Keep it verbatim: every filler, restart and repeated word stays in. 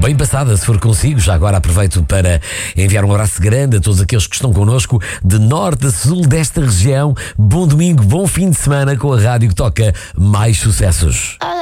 bem passada, se for consigo. Já agora aproveito para enviar um abraço grande a todos aqueles que estão connosco de norte a sul desta região. Bom domingo, bom fim de semana com a rádio que toca mais sucessos.